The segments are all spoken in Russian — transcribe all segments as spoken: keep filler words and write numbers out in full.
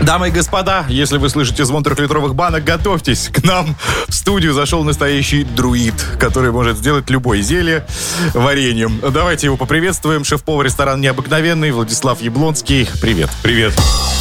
Дамы и господа, если вы слышите звон трехлитровых банок, готовьтесь. К нам в студию зашел настоящий друид, который может сделать любое зелье вареньем. Давайте его поприветствуем. Шеф-повар ресторана «Необыкновенный» Владислав Яблонский. Привет. Привет.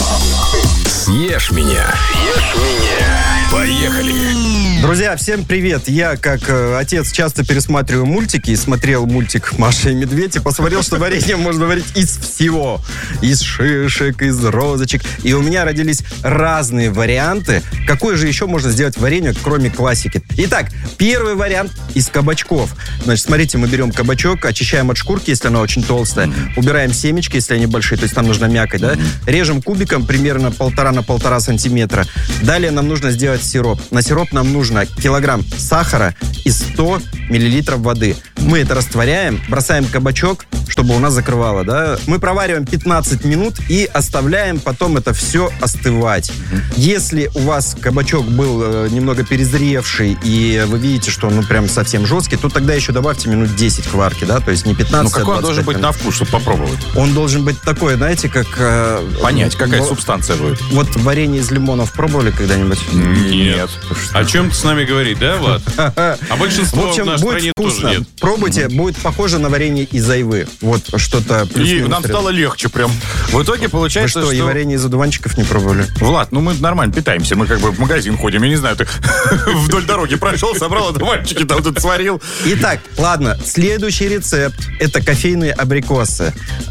Съешь меня. Съешь меня. Поехали. Друзья, всем привет. Я, как э, отец, часто пересматриваю мультики и смотрел мультик «Маша и медведь» и посмотрел, что варенье можно варить из всего. Из шишек, из розочек. И у меня родились разные варианты. Какое же еще можно сделать варенье, кроме классики? Итак, первый вариант из кабачков. Значит, смотрите, мы берем кабачок, очищаем от шкурки, если она очень толстая. Mm-hmm. Убираем семечки, если они большие, то есть там нужна мякоть, да? Mm-hmm. Режем кубиком примерно полтора на полтора сантиметра. Далее нам нужно сделать сироп. На сироп нам нужно килограмм сахара и сто миллилитров воды. Мы это растворяем, бросаем кабачок, чтобы у нас закрывало, да. Мы провариваем пятнадцать минут и оставляем потом это все остывать. Mm-hmm. Если у вас кабачок был э, немного перезревший, и вы видите, что он ну, прям совсем жесткий, то тогда еще добавьте минут десять к варке, да, то есть не пятнадцать, ну, какой а он должен быть минут. На вкус, чтобы попробовать? Он должен быть такой, знаете, как... Э, Понять, какая в... субстанция будет. Вот варенье из лимонов пробовали когда-нибудь? Нет. О чем ты с нами говорить, да, Влад? А большинство в общем, в нашей будет стране вкусно. тоже нет. Пробуйте, mm-hmm. будет похоже на варенье из айвы. Вот что-то... И нам стало легче прям. В итоге получается, Вы что, что... и варенье из одуванчиков не пробовали? Влад, ну мы нормально питаемся. Мы как бы в магазин ходим. Я не знаю, ты вдоль дороги прошел, собрал одуванчики, там тут сварил. Итак, ладно, следующий рецепт. Это кофейные абрикосы.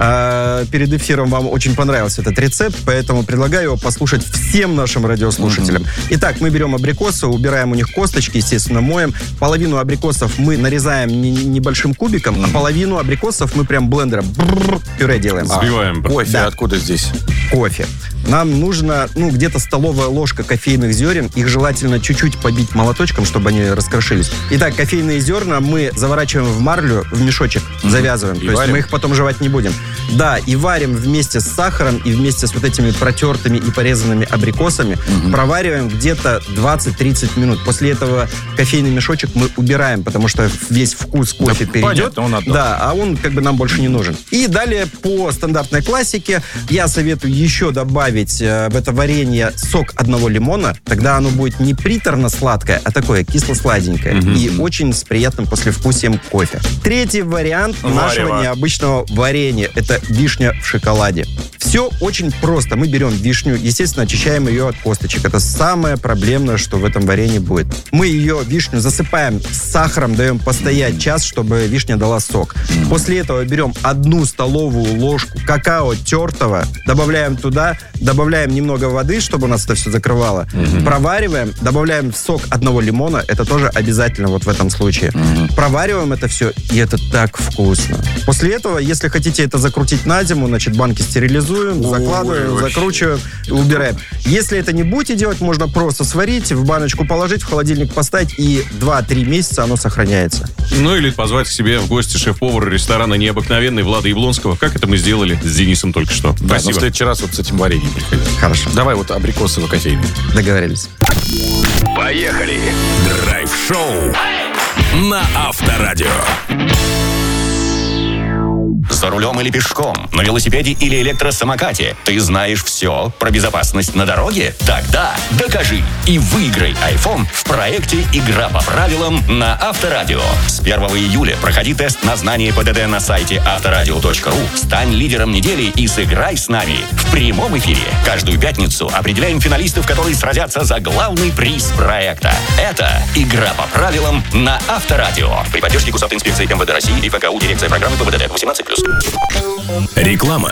А, перед эфиром вам очень понравился этот рецепт, поэтому предлагаю его послушать всем нашим радиослушателям. Mm-hmm. Итак, мы берем абрикосы, убираем у них косточки, естественно, моем. Половину абрикосов мы нарезаем не, небольшим кубиком, mm-hmm. а половину абрикосов мы прям блендером бррр, пюре делаем. Сбиваем. А, кофе да. Откуда здесь? Кофе. Нам нужно, ну, где-то столовая ложка кофейных зерен. Их желательно чуть-чуть побить молоточком, чтобы они раскрошились. Итак, кофейные зерна мы заворачиваем в марлю, в мешочек, mm-hmm. завязываем. И То варим. есть мы их потом жевать не будем. Да, и варим вместе с сахаром и вместе с вот этими протертыми и порезанными абрикосами. Mm-hmm. Провариваем где-то двадцать-тридцать минут. После этого кофейный мешочек мы убираем, потому что весь вкус кофе да, перейдет. Понятно, он отдал. Да, а он как бы нам больше не нужен. И далее по стандартной классике я советую еще добавить э, в это варенье сок одного лимона. Тогда оно будет не приторно-сладкое, а такое кисло-сладенькое. Mm-hmm. И очень с приятным послевкусием кофе. Третий вариант Варево. нашего необычного варенья. Это вишня в шоколаде. Все очень просто. Мы берем вишню, естественно, очищаем ее от косточек. Это самое проблемное, что в этом варенье будет. Мы ее, вишню, засыпаем сахаром, даем постоять час, чтобы вишня дала сок. После этого берем одну столовую ложку какао тертого, добавляем туда, добавляем немного воды, чтобы у нас это все закрывало, mm-hmm. провариваем, добавляем сок одного лимона, это тоже обязательно вот в этом случае. Mm-hmm. Провариваем это все, и это так вкусно. После этого, если хотите это закрутить на зиму, значит, банки стерилизуем, Ой, закладываем, вообще. закручиваем и убираем. Если это не будете делать, можно просто сварить, в баночку положить, в холодильник поставить, и два-три месяца оно сохраняется. Ну или позвать к себе в гости шеф-повара ресторана «Необыкновенный» Влада Яблонского, как это мы сделали с Денисом только что. Да, Спасибо. но в следующий раз вот с этим вареньем приходи. Хорошо. Давай вот абрикосово кофейный. Договорились. Поехали. Драйв-шоу на Авторадио. За рулем или пешком, на велосипеде или электросамокате. Ты знаешь все про безопасность на дороге? Тогда докажи и выиграй iPhone в проекте «Игра по правилам» на Авторадио. С первого июля проходи тест на знание ПДД на сайте авторадио точка ру. Стань лидером недели и сыграй с нами в прямом эфире. Каждую пятницу определяем финалистов, которые сразятся за главный приз проекта. Это «Игра по правилам» на Авторадио. При поддержке госавтоинспекции МВД России и ФКУ дирекция программы ПВД восемнадцать плюс. Реклама.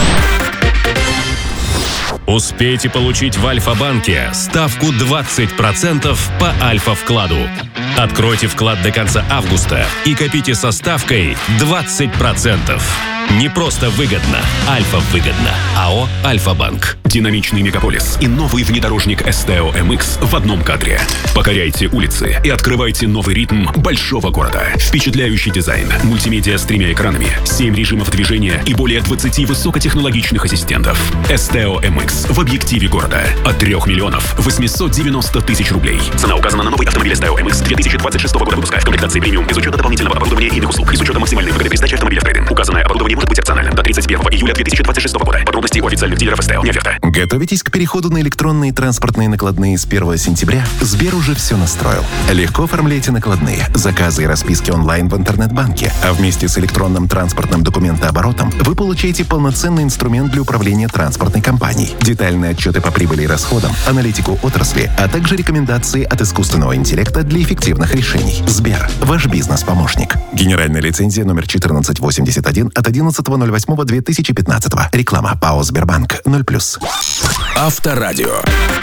Успейте получить в Альфа-банке ставку двадцать процентов по Альфа-вкладу. Откройте вклад до конца августа и копите со ставкой двадцать процентов. Не просто выгодно, Альфа-выгодно. АО «Альфа-банк». Динамичный мегаполис и новый внедорожник эс тэ о эм икс в одном кадре. Покоряйте улицы и открывайте новый ритм большого города. Впечатляющий дизайн, мультимедиа с тремя экранами, семь режимов движения и более двадцати высокотехнологичных ассистентов. эс тэ о эм икс в объективе города от трёх миллионов восемьсот девяносто тысяч рублей. Цена указана на новый автомобиль эс тэ о эм икс две тысячи двадцать шестого года выпуска в комплектации премиум без учета дополнительного оборудования и иных услуг, и с учетом максимальной выгоды при сдаче автомобиля в трейд-ин. Указанное оборудование может быть опциональным до тридцать первого июля две тысячи двадцать шестого года. Подробности у официальных дилеров СТО. Не оферта. Готовитесь к переходу на электронные транспортные накладные с первого сентября? Сбер уже все настроил. Легко оформляйте накладные, заказы и расписки онлайн в интернет-банке, а вместе с электронным транспортным документооборотом вы получаете полноценный инструмент для управления транспортной компанией, детальные отчеты по прибыли и расходам, аналитику отрасли, а также рекомендации от искусственного интеллекта для эффективных решений. Сбер – ваш бизнес-помощник. Генеральная лицензия номер четырнадцать восемьдесят один от одиннадцатого ноль восьмого две тысячи пятнадцатого. Реклама ПАО «Сбербанк» ноль плюс. Авторадио.